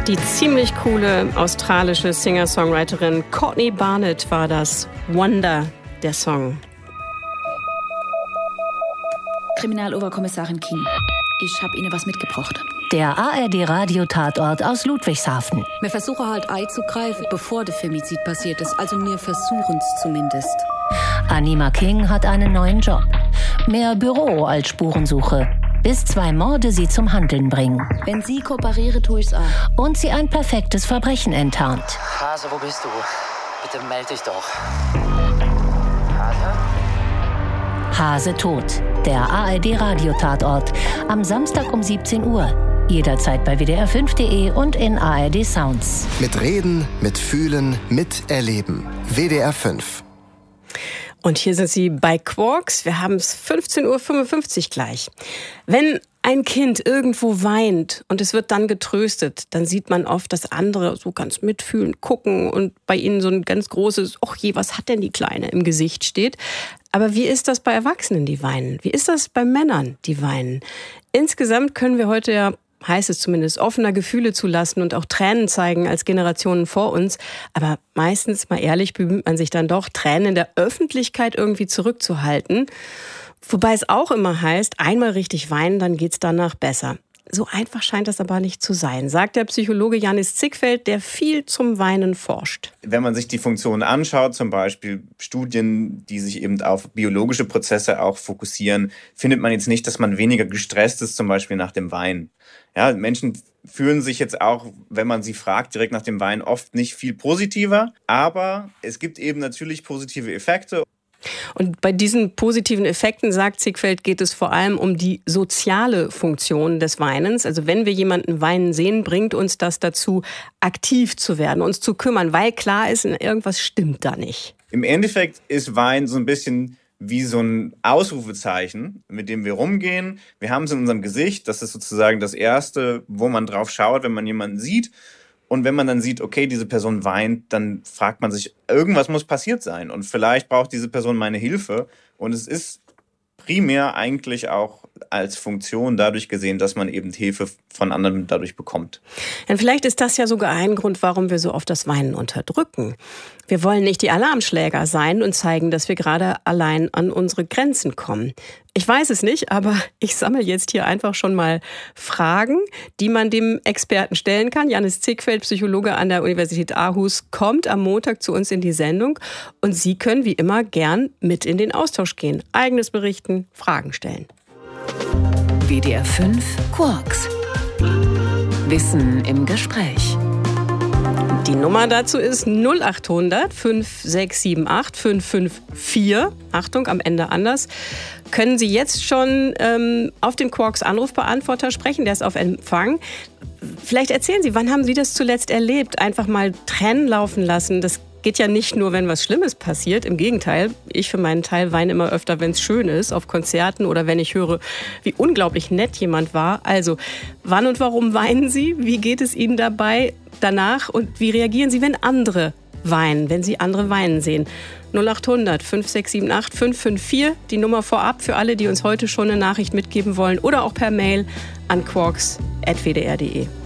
Die ziemlich coole australische Singer-Songwriterin Courtney Barnett war das. Wonder, der Song. Kriminaloberkommissarin King, ich habe Ihnen was mitgebracht. Der ARD-Radio-Tatort aus Ludwigshafen. Wir versuchen halt einzugreifen, bevor der Femizid passiert ist. Also wir versuchen es zumindest. Anima King hat einen neuen Job. Mehr Büro als Spurensuche. Bis 2 Morde sie zum Handeln bringen. Wenn Sie kooperieren, tue ich's auch. Und sie ein perfektes Verbrechen enttarnt. Hase, wo bist du? Bitte melde dich doch. Hase tot. Der ARD-Radio-Tatort. Am Samstag um 17 Uhr. Jederzeit bei WDR5.de und in ARD Sounds. Mit Reden, mit Fühlen, mit Erleben. WDR 5. Und hier sind Sie bei Quarks. Wir haben es 15.55 Uhr gleich. Wenn ein Kind irgendwo weint und es wird dann getröstet, dann sieht man oft, dass andere so ganz mitfühlend gucken und bei ihnen so ein ganz großes, ach je, was hat denn die Kleine im Gesicht steht. Aber wie ist das bei Erwachsenen, die weinen? Wie ist das bei Männern, die weinen? Insgesamt können wir heute ja, heißt es zumindest, offener Gefühle zulassen und auch Tränen zeigen als Generationen vor uns. Aber meistens, mal ehrlich, bemüht man sich dann doch, Tränen in der Öffentlichkeit irgendwie zurückzuhalten. Wobei es auch immer heißt, einmal richtig weinen, dann geht's danach besser. So einfach scheint das aber nicht zu sein, sagt der Psychologe Janis Zickfeldt, der viel zum Weinen forscht. Wenn man sich die Funktionen anschaut, zum Beispiel Studien, die sich eben auf biologische Prozesse auch fokussieren, findet man jetzt nicht, dass man weniger gestresst ist, zum Beispiel nach dem Weinen. Ja, Menschen fühlen sich jetzt auch, wenn man sie fragt, direkt nach dem Weinen oft nicht viel positiver. Aber es gibt eben natürlich positive Effekte. Und bei diesen positiven Effekten, sagt Zickfeldt, geht es vor allem um die soziale Funktion des Weinens. Also wenn wir jemanden weinen sehen, bringt uns das dazu, aktiv zu werden, uns zu kümmern, weil klar ist, irgendwas stimmt da nicht. Im Endeffekt ist Weinen so ein bisschen wie so ein Ausrufezeichen, mit dem wir rumgehen. Wir haben es in unserem Gesicht. Das ist sozusagen das Erste, wo man drauf schaut, wenn man jemanden sieht. Und wenn man dann sieht, okay, diese Person weint, dann fragt man sich, irgendwas muss passiert sein. Und vielleicht braucht diese Person meine Hilfe. Und es ist primär eigentlich auch als Funktion dadurch gesehen, dass man eben Hilfe von anderen dadurch bekommt. Und vielleicht ist das ja sogar ein Grund, warum wir so oft das Weinen unterdrücken. Wir wollen nicht die Alarmschläger sein und zeigen, dass wir gerade allein an unsere Grenzen kommen. Ich weiß es nicht, aber ich sammle jetzt hier einfach schon mal Fragen, die man dem Experten stellen kann. Janis Zickfeldt, Psychologe an der Universität Aarhus, kommt am Montag zu uns in die Sendung. Und Sie können wie immer gern mit in den Austausch gehen. Eigenes berichten, Fragen stellen. WDR 5 Quarks. Wissen im Gespräch. Die Nummer dazu ist 0800 5678 554. Achtung, am Ende anders. Können Sie jetzt schon auf den Quarks Anrufbeantworter sprechen? Der ist auf Empfang. Vielleicht erzählen Sie, wann haben Sie das zuletzt erlebt? Einfach mal Tränen laufen lassen. Das geht ja nicht nur, wenn was Schlimmes passiert. Im Gegenteil, ich für meinen Teil weine immer öfter, wenn es schön ist, auf Konzerten oder wenn ich höre, wie unglaublich nett jemand war. Also, wann und warum weinen Sie? Wie geht es Ihnen dabei danach? Und wie reagieren Sie, wenn andere weinen, wenn Sie andere weinen sehen? 0800 5678 554, die Nummer vorab für alle, die uns heute schon eine Nachricht mitgeben wollen oder auch per Mail an quarks@wdr.de.